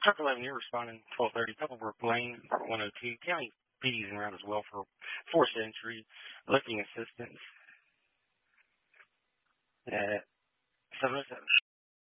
Truck 11, you're responding 1230, Pebblebrook Lane, 102. County PD's in route as well for 4th Century lifting assistance at 707.